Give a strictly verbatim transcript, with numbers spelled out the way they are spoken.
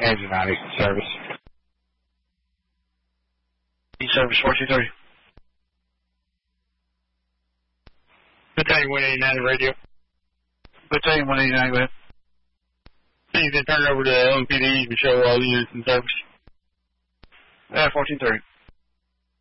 Engine ninety, service. Service four two three. Battalion one eighty-nine radio. Battalion one eighty-nine, go ahead. You can turn it over to L M P D and show all units in service. Uh, fourteen thirty.